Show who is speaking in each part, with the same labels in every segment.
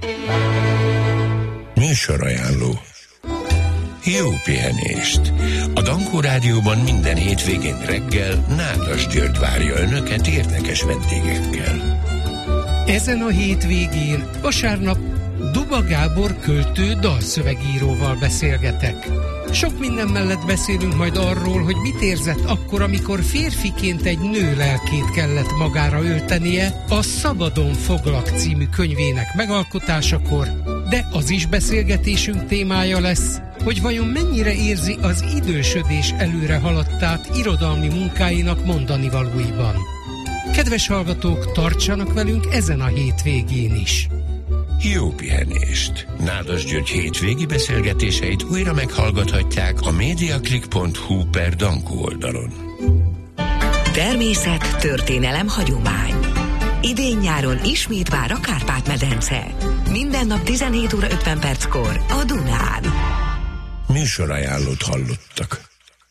Speaker 1: Műsorajánló. Jó pihenést! A Dankó Rádióban minden hétvégén reggel Nádas György várja Önöket érdekes vendégekkel.
Speaker 2: Ezen a hétvégén vasárnap Duba Gábor költő dalszövegíróval beszélgetek. Sok minden mellett beszélünk majd arról, hogy mit érzett akkor, amikor férfiként egy nő lelkét kellett magára öltenie a Szabadon foglak című könyvének megalkotásakor, de az is beszélgetésünk témája lesz, hogy vajon mennyire érzi az idősödés előre haladtát irodalmi munkáinak mondanivalóiban. Kedves hallgatók, tartsanak velünk ezen a hétvégén is!
Speaker 1: Jó pihenést! Nádas György hétvégi beszélgetéseit újra meghallgathatják a mediaclick.hu/Dankó oldalon.
Speaker 3: Természet, történelem, hagyomány. Idén-nyáron ismét vár a Kárpát-medence. Minden nap 17 óra 50 perckor a Dunán.
Speaker 1: Műsorajánlót hallottak.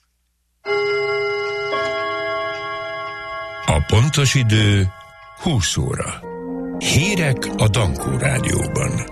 Speaker 1: A pontos idő 20 óra. Hírek a Dankó Rádióban.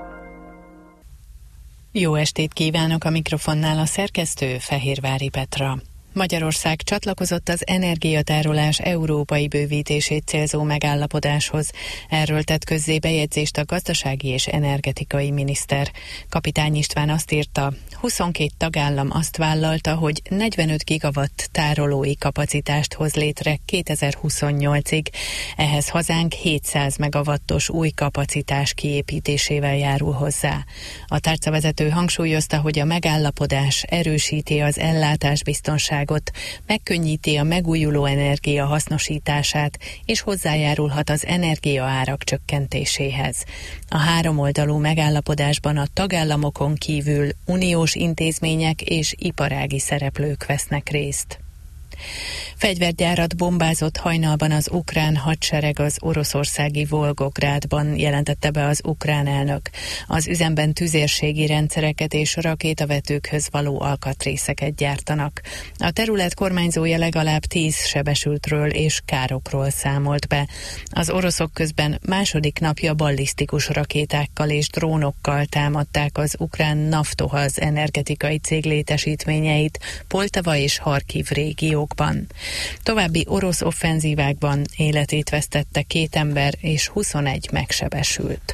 Speaker 4: Jó estét kívánok, a mikrofonnál a szerkesztő Fehérvári Petra. Magyarország csatlakozott az energiatárolás európai bővítését célzó megállapodáshoz. Erről tett közzé bejegyzést a gazdasági és energetikai miniszter. Kapitány István azt írta, 22 tagállam azt vállalta, hogy 45 gigawatt tárolói kapacitást hoz létre 2028-ig. Ehhez hazánk 700 megawattos új kapacitás kiépítésével járul hozzá. A tárcavezető hangsúlyozta, hogy a megállapodás erősíti az ellátásbiztonságot, megkönnyíti a megújuló energia hasznosítását, és hozzájárulhat az energiaárak csökkentéséhez. A háromoldalú megállapodásban a tagállamokon kívül uniós intézmények és iparági szereplők vesznek részt. Fegyvergyárat bombázott hajnalban az ukrán hadsereg az oroszországi Volgográdban, jelentette be az ukrán elnök. Az üzemben tüzérségi rendszereket és rakétavetőkhöz való alkatrészeket gyártanak. A terület kormányzója legalább 10 sebesültről és károkról számolt be. Az oroszok közben második napja ballisztikus rakétákkal és drónokkal támadták az ukrán Naftohaz energetikai cég létesítményeit Poltava és Harkiv régiókban. További orosz offenzívákban életét vesztette 2 ember és 21 megsebesült.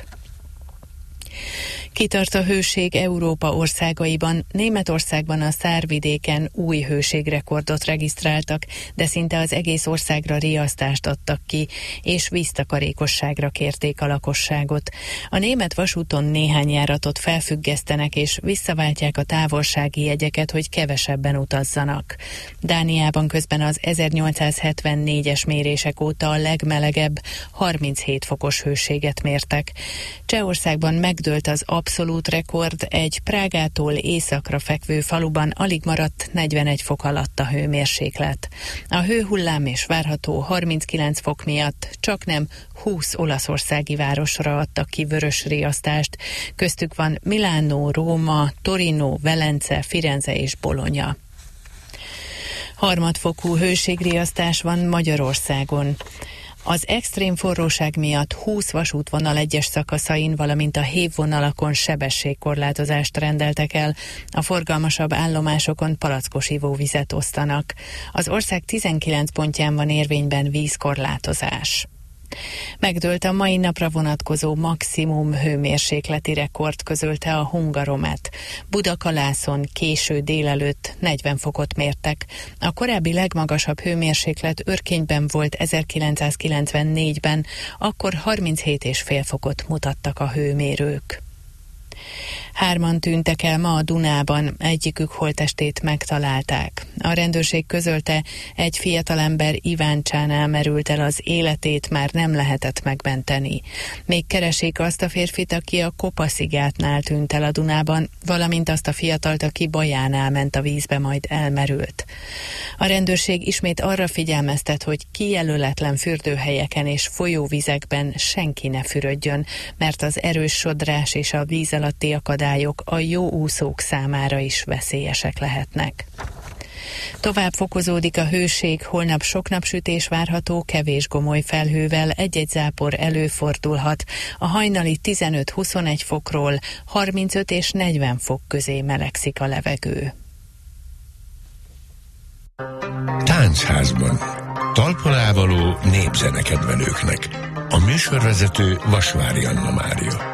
Speaker 4: Kitart a hőség Európa országaiban, Németországban a Szárvidéken új hőségrekordot regisztráltak, de szinte az egész országra riasztást adtak ki, és víztakarékosságra kérték a lakosságot. A német vasúton néhány járatot felfüggesztenek, és visszaváltják a távolsági jegyeket, hogy kevesebben utazzanak. Dániában közben az 1874-es mérések óta a legmelegebb 37 fokos hőséget mértek. Csehországban megdőlt az abszolút rekord, egy Prágától északra fekvő faluban alig maradt 41 fok alatt a hőmérséklet. A hőhullám és várható 39 fok miatt csaknem 20 olaszországi városra adtak ki vörös riasztást, köztük van Milánó, Róma, Torino, Velence, Firenze és Bologna. Harmadfokú hőségriasztás van Magyarországon. Az extrém forróság miatt 20 vasútvonal egyes szakaszain, valamint a hévvonalakon sebességkorlátozást rendeltek el. A forgalmasabb állomásokon palackos ivóvizet osztanak. Az ország 19 pontján van érvényben vízkorlátozás. Megdőlt a mai napra vonatkozó maximum hőmérsékleti rekord, közölte a Hungaromet. Budakalászon késő délelőtt 40 fokot mértek. A korábbi legmagasabb hőmérséklet Örkényben volt 1994-ben, akkor 37,5 fokot mutattak a hőmérők. 3 tűntek el ma a Dunában, egyikük holttestét megtalálták. A rendőrség közölte, egy fiatalember Iváncsánál merült el az életét, már nem lehetett megmenteni. Még keresik azt a férfit, aki a Kopaszigátnál tűnt el a Dunában, valamint azt a fiatalt, aki Bajánál ment a vízbe, majd elmerült. A rendőrség ismét arra figyelmeztet, hogy kijelöletlen fürdőhelyeken és folyóvizekben senki ne fürödjön, mert az erős sodrás és a víz alatti akadályok a jó úszók számára is veszélyesek lehetnek. Tovább fokozódik a hőség, holnap sok napsütés várható, kevés gomoly felhővel, egy-egy zápor előfordulhat. A hajnali 15-21 fokról 35 és 40 fok közé melegszik a levegő.
Speaker 1: Táncházban. Talpon ávaló népzenekedvelőknek. A műsorvezető Vasvári Anna Mária.